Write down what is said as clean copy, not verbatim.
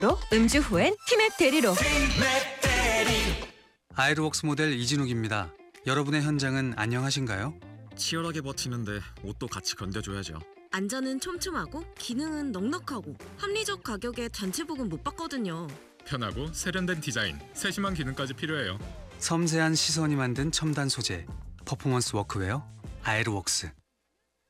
음주 후엔 티맵 대리로. 아이르웍스 모델 이진욱입니다. 여러분의 현장은 안녕하신가요? 치열하게 버티는데 옷도 같이 견뎌줘야죠. 안전은 촘촘하고 기능은 넉넉하고 합리적 가격에 단체복은 못 받거든요. 편하고 세련된 디자인, 세심한 기능까지 필요해요. 섬세한 시선이 만든 첨단 소재, 퍼포먼스 워크웨어 아이르웍스.